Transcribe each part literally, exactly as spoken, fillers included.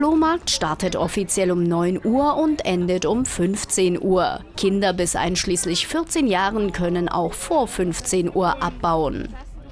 Flohmarkt startet offiziell um neun Uhr und endet um fünfzehn Uhr. Kinder bis einschließlich vierzehn Jahren können auch vor fünfzehn Uhr abbauen.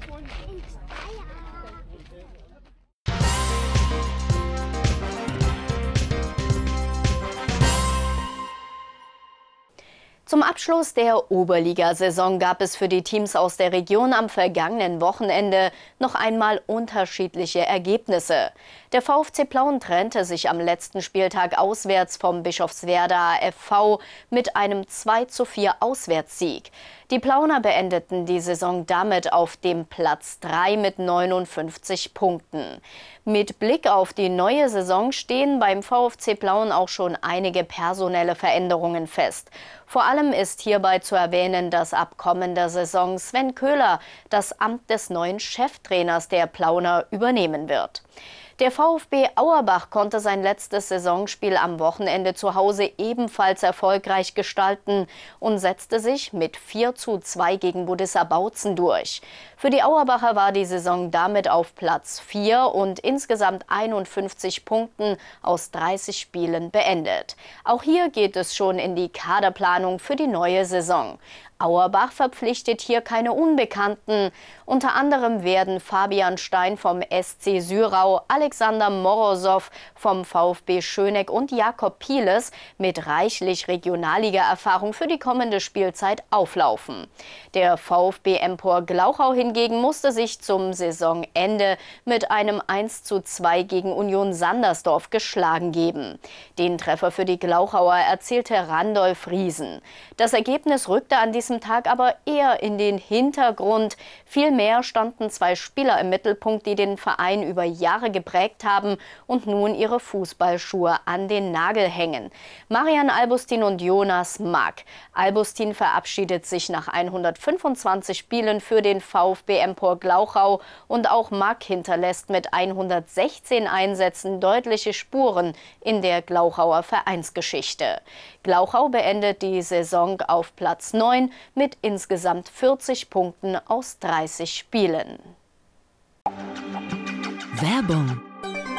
Zum Abschluss der Oberligasaison gab es für die Teams aus der Region am vergangenen Wochenende noch einmal unterschiedliche Ergebnisse. Der VfC Plauen trennte sich am letzten Spieltag auswärts vom Bischofswerder F V mit einem zwei zu vier Auswärtssieg. Die Plauner beendeten die Saison damit auf dem Platz drei mit neunundfünfzig Punkten. Mit Blick auf die neue Saison stehen beim VfC Plauen auch schon einige personelle Veränderungen fest. Vor allem ist hierbei zu erwähnen, dass ab kommender Saison Sven Köhler das Amt des neuen Cheftrainers der Plauner übernehmen wird. Der VfB Auerbach konnte sein letztes Saisonspiel am Wochenende zu Hause ebenfalls erfolgreich gestalten und setzte sich mit vier zu zwei gegen Budissa Bautzen durch. Für die Auerbacher war die Saison damit auf Platz vier und insgesamt einundfünfzig Punkten aus dreißig Spielen beendet. Auch hier geht es schon in die Kaderplanung für die neue Saison. Auerbach verpflichtet hier keine Unbekannten. Unter anderem werden Fabian Stein vom S C Syrau, Alexander Morosow vom VfB Schöneck und Jakob Pieles mit reichlich Regionalliga-Erfahrung für die kommende Spielzeit auflaufen. Der VfB Empor Glauchau hingegen musste sich zum Saisonende mit einem eins zu zwei gegen Union Sandersdorf geschlagen geben. Den Treffer für die Glauchauer erzielte Randolph Riesen. Das Ergebnis rückte an diesem Tag aber eher in den Hintergrund. Vielmehr standen zwei Spieler im Mittelpunkt, die den Verein über Jahre geprägt haben und nun ihre Fußballschuhe an den Nagel hängen. Marian Albustin und Jonas Mack. Albustin verabschiedet sich nach hundertfünfundzwanzig Spielen für den VfB Empor Glauchau und auch Mack hinterlässt mit hundertsechzehn Einsätzen deutliche Spuren in der Glauchauer Vereinsgeschichte. Glauchau beendet die Saison auf Platz neun mit insgesamt vierzig Punkten aus dreißig Spielen. Werbung